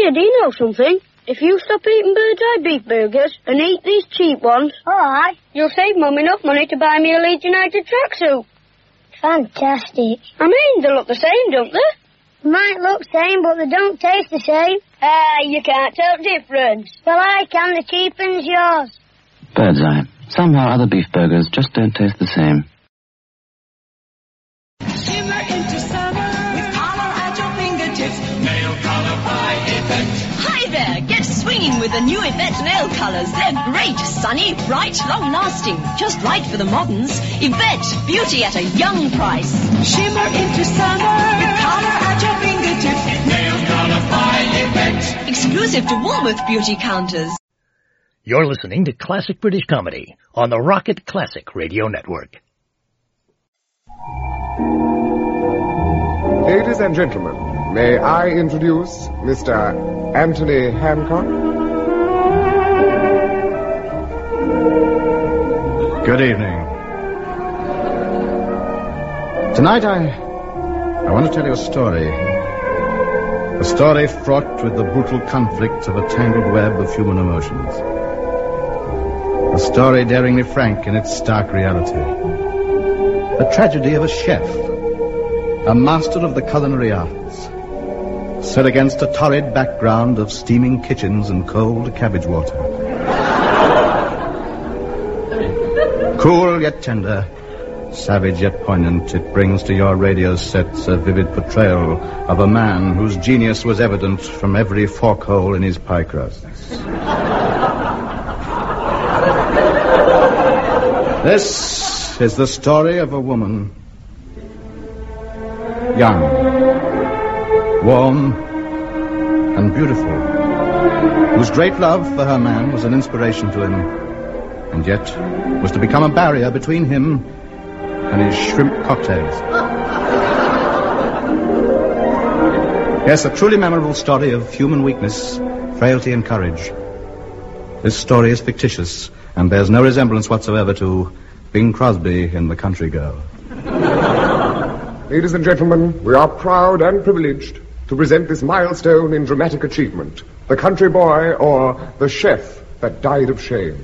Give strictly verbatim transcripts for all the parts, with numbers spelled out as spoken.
Mia, do you know something? If you stop eating bird's eye beef burgers and eat these cheap ones, Aye. you'll save Mum enough money to buy me a Leeds United tracksuit. Fantastic. I mean, they look the same, don't they? Might look same, but they don't taste the same. Ah, you can't tell difference. Well, I can. The cheap one's yours. Bird's eye. Somehow other beef burgers just don't taste the same. Shimmer into summer with collar at your fingertips. Nail color by Yvette. Hi there, get swinging with the new Yvette nail colors. They're great, sunny, bright, long-lasting. Just right for the moderns. Yvette, beauty at a young price. Shimmer into summer with collar at your fingertips. Nail color by Yvette. Exclusive to Woolworth beauty counters. You're listening to Classic British Comedy on the Rocket Classic Radio Network. Ladies and gentlemen, may I introduce Mister Anthony Hancock? Good evening. Tonight I... I want to tell you a story. A story fraught with the brutal conflicts of a tangled web of human emotions. A story daringly frank in its stark reality. The tragedy of a chef, a master of the culinary arts, set against a torrid background of steaming kitchens and cold cabbage water. Cool yet tender, savage yet poignant, it brings to your radio sets a vivid portrayal of a man whose genius was evident from every fork hole in his pie crusts. This is the story of a woman, young, warm, and beautiful, whose great love for her man was an inspiration to him, and yet was to become a barrier between him and his shrimp cocktails. Yes, a truly memorable story of human weakness, frailty, and courage. This story is fictitious and bears no resemblance whatsoever to Bing Crosby in The Country Girl. Ladies and gentlemen, we are proud and privileged to present this milestone in dramatic achievement, The Country Boy, or The Chef That Died of Shame.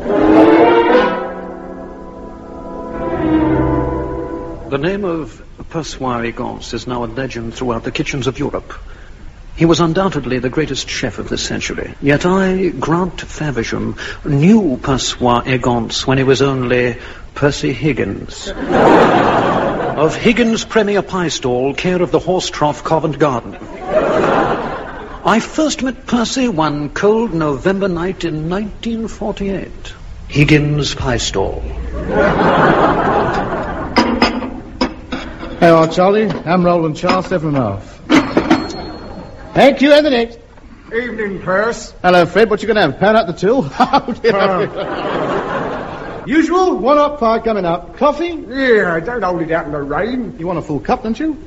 The name of Persoir Egance is now a legend throughout the kitchens of Europe. He was undoubtedly the greatest chef of this century. Yet I, Grant Faversham, knew Persoir Egance when he was only Percy Higgins. Of Higgins' Premier Pie Stall, care of the Horse Trough, Covent Garden. I first met Percy one cold November night in nineteen forty-eight. Higgins' Pie Stall. Hey, all, Charlie. I'm Roland Charles, seven and a half. Thank you, Anthony. Evening, Perce. Hello, Fred. What you going to have? Pound out the till? Oh, dear. Uh. Usual one-up pie coming up. Coffee? Yeah, don't hold it out in the rain. You want a full cup, don't you?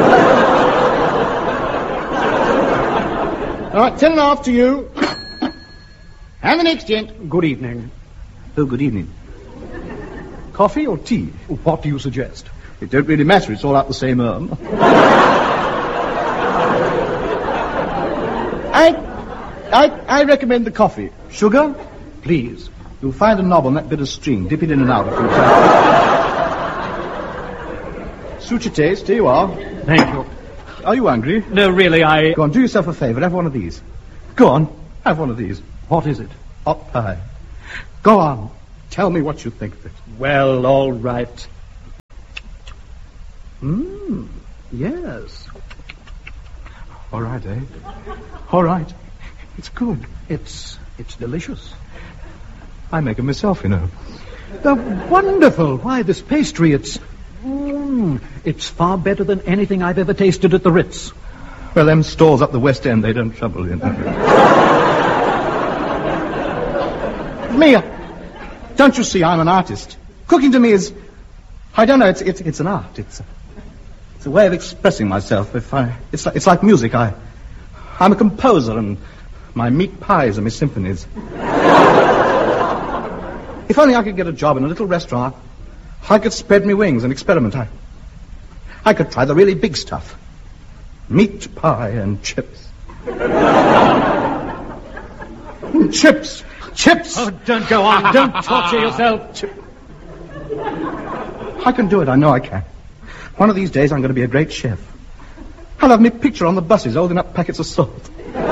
All right, ten and a half to you. And the next gent. Good evening. Oh, good evening. Coffee or tea? What do you suggest? It don't really matter. It's all out the same urn. I, I, I recommend the coffee. Sugar? Please. You'll find a knob on that bit of string. Dip it in and out a few times. Suit your taste. Here you are. Thank you. Are you hungry? No, really, I... Go on, do yourself a favour. Have one of these. Go on. Have one of these. What is it? Hot pie. Go on. Tell me what you think of it. Well, all right. Mmm, yes. All right, eh? All right. It's good. It's it's delicious. I make it myself, you know. They're wonderful. Why, this pastry, it's... Mm, it's far better than anything I've ever tasted at the Ritz. Well, them stores up the West End, they don't trouble, you know. Mia, don't you see I'm an artist? Cooking to me is... I don't know, it's it's, it's an art. It's a, it's a way of expressing myself. If I, it's, like, it's like music. I, I'm a composer, and my meat pies are my symphonies. If only I could get a job in a little restaurant, I could spread my wings and experiment. I, I could try the really big stuff. Meat pie and chips. Chips! Chips! Oh, don't go on. Don't torture yourself. Chip. I can do it. I know I can. One of these days I'm going to be a great chef. I'll have me picture on the buses holding up packets of salt.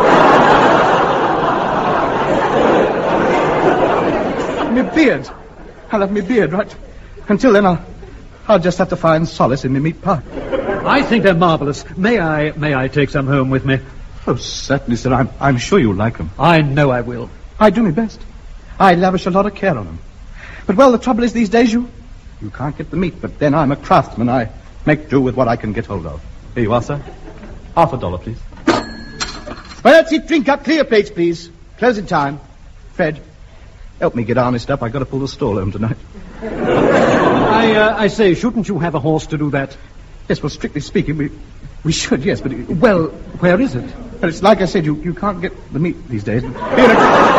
Me beard. I'll have me beard, right? Until then, I'll, I'll just have to find solace in me meat pie. I think they're marvellous. May I, may I take some home with me? Oh, certainly, sir. I'm, I'm sure you'll like them. I know I will. I do my best. I lavish a lot of care on them. But, well, the trouble is these days you, you can't get the meat, but then I'm a craftsman. I make do with what I can get hold of. Here you are, sir. Half a dollar, please. Well, let's eat, drink up, clear plates, please. Closing time. Fred, help me get harnessed up. I've got to pull the stall home tonight. I, uh, I say, shouldn't you have a horse to do that? Yes, well, strictly speaking, we, we should, yes, but... It, well, where is it? Well, it's like I said, you, you can't get the meat these days. Being a,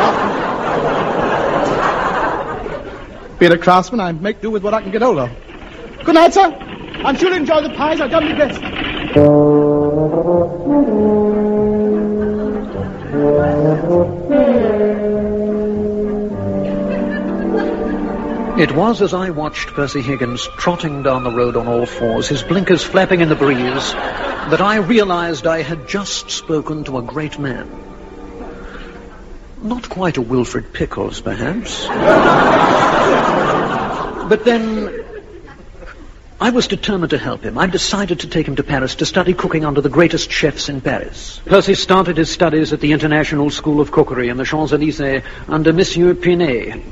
being a craftsman, I make do with what I can get hold of. Good night, sir. I'm sure you'll enjoy the pies. I've done my best. It was as I watched Percy Higgins trotting down the road on all fours, his blinkers flapping in the breeze, that I realized I had just spoken to a great man. Not quite a Wilfred Pickles, perhaps. But then I was determined to help him. I decided to take him to Paris to study cooking under the greatest chefs in Paris. Percy started his studies at the International School of Cookery in the Champs-Élysées under Monsieur Pinet.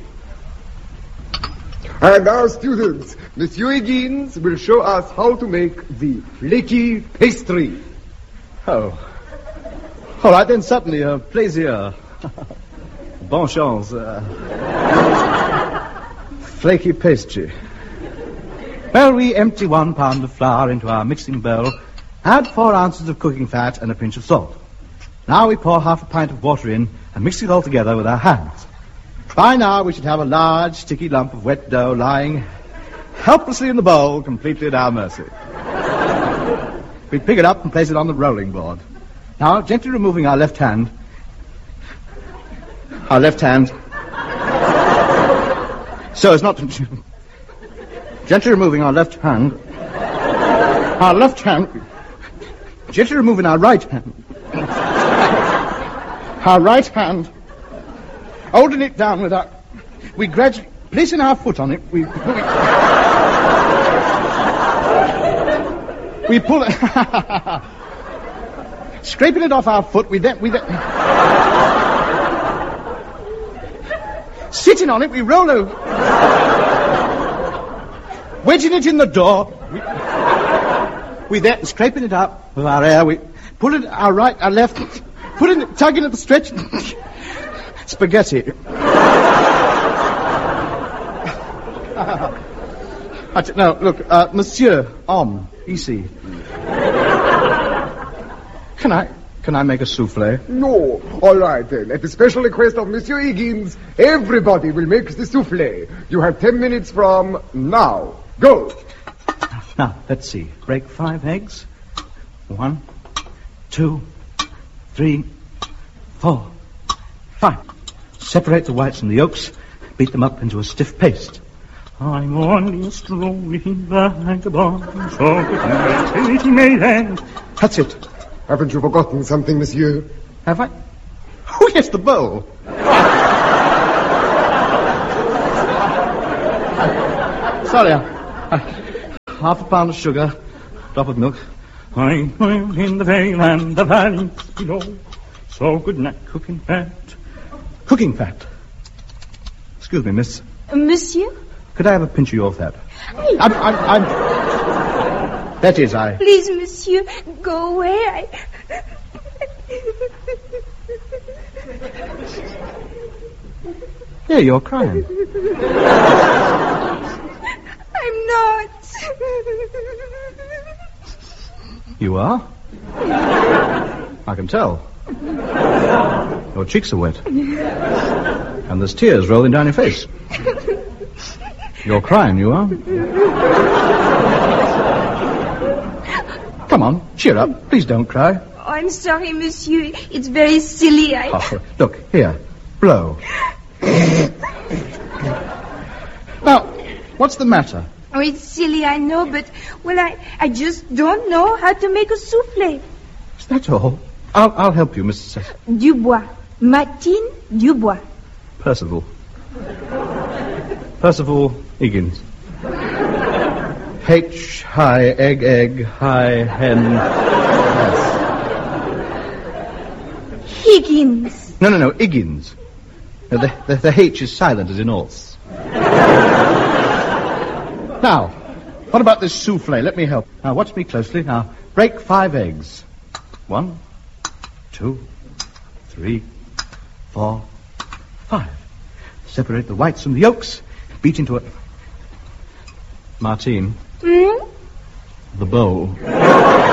And our students, Monsieur Higgins will show us how to make the flaky pastry. Oh. All right, then, certainly, uh, plaisir. Bon chance. Uh, flaky pastry. Well, we empty one pound of flour into our mixing bowl, add four ounces of cooking fat and a pinch of salt. Now we pour half a pint of water in and mix it all together with our hands. By now we should have a large, sticky lump of wet dough lying helplessly in the bowl, completely at our mercy. We pick it up and place it on the rolling board. Now, gently removing our left hand, our left hand, so as not to... Gently removing our left hand, our left hand, gently removing our right hand, our right hand, holding it down with our... We gradually... Placing our foot on it, we... We, we pull it... Scraping it off our foot, we then... We then... Sitting on it, we roll over... Wedging it in the door, we... We then... Scraping it up with our hair, we... Pull it... Our right, our left... Putting it... Tugging at the stretch... Spaghetti. I t- no, look, uh, Monsieur, Homme, ici. Can I, can I make a souffle? No. All right, then. At the special request of Monsieur Higgins, everybody will make the souffle. You have ten minutes from now. Go. Now, let's see. Break five eggs. One, two, three, four, five. Separate the whites and the yolks. Beat them up into a stiff paste. I'm only strolling vagabond, so good night. That's it. Haven't you forgotten something, monsieur? Have I? Oh, yes, the bowl. Sorry, I, I, half a pound of sugar, drop of milk. I'm in the vale and the valley below, so good night, cooking fat. Cooking fat. Excuse me, miss. Uh, monsieur? Could I have a pinch of your fat? I'm, I'm, I'm... That is, I... Please, monsieur, go away. I... Yeah, you're crying. I'm not. You are? I can tell. Your cheeks are wet. And there's tears rolling down your face. You're crying, you are? Come on, cheer up. Please don't cry. I I'm sorry, monsieur. It's very silly. I... Oh, look, here. Blow. Now, what's the matter? Oh, it's silly, I know, but, well, I, I just don't know how to make a souffle. Is that all? I'll, I'll help you, Missus Cecil. Dubois. Martine Dubois. Percival. Percival Higgins. H, high, egg, egg, high, hen, S. Higgins. No, no, no, Higgins. No, the, the, the H is silent as in Orse. Now, what about this souffle? Let me help. Now, watch me closely. Now, break five eggs. One, two, three, four, five. Separate the whites from the yolks. Beat into a... Martine. Hmm? The bowl.